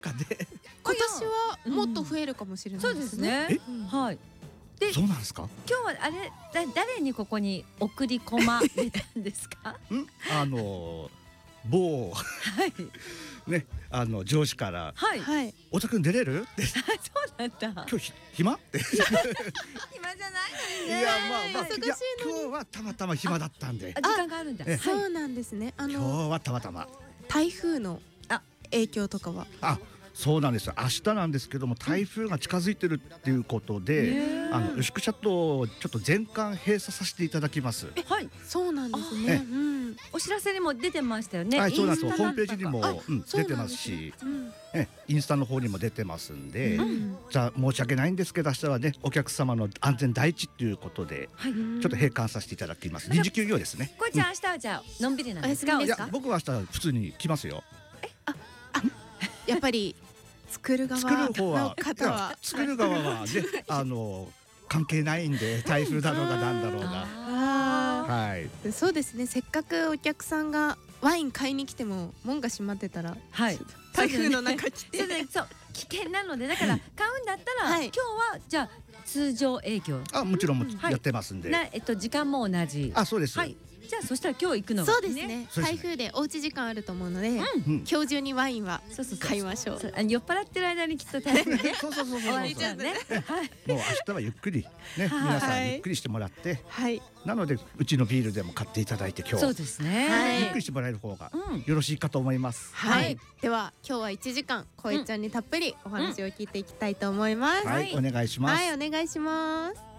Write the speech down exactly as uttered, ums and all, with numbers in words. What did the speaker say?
かね。 今年はもっと増えるかもしれないですね。 そうですね。はい。で、 そうなんですか。 今日はあれだ誰にここに送り込まれたんですか。 ん、あの某はいね、あの上司からはい。 はい。 太田君出れるってそうなんだ。 今日ひ暇って暇じゃないのにね。 いやまあまあ忙しいのにいや今日はたまたま暇だったんであ、時間があるんだ。 えそうなんですね。あ今の日はたまたま台風のあ影響とかは。 あそうなんですよ。明日なんですけども台風が近づいてるっていうことで、あの牛久シャットをちょっと全館閉鎖させていただきます。 はい。 そうなんですえね。うん。 お知らせにも出てましたよね。 はい、そうなんですよ。 インスタホームページにもなんかうんそう出てなんですますし、 うんえインスタの方にも出てますんで、 うんじゃあ申し訳ないんですけど明日はねお客様の安全第一っていうことではい。 ちょっと閉館させていただきます。臨時休業ですね。 これじゃあ明日はじゃあのんびりなんですか。 お休みですかいや僕は明日普通に来ますよ。 やっぱり作る側作る方のは方はいや作る側はねあの関係ないんで台風だろうがなんだろうがああはいーそうですね。せっかくお客さんがワイン買いに来ても門が閉まってたらーはい。 台風の中来てそうね、そう危険なのでだから買うんだったら、 はい今日はじゃあ通常営業あもちろんもはいやってますんで、 なえっと時間も同じ。 あそうです、 はい。じゃあそしたら今日行くのがそうですね。 そうですね台風でおうち時間あると思うので、 うんうん、 今日中にワインはそうそうそう買いましょう。 そうあの酔っ払ってる間にきっと台風ねそうそうそうそう終わりちゃうね。はい。 もう明日はゆっくりねはい皆さんゆっくりしてもらって、 はい。 なのでうちのビールでも買っていただいて今日そうですね。 はいゆっくりしてもらえる方がうん。 よろしいかと思います。 はい、 はいでは今日はいちじかんこえちゃんにたっぷりお話を聞いていきたいと思います。 はい、お願いします。 はい、お願いします。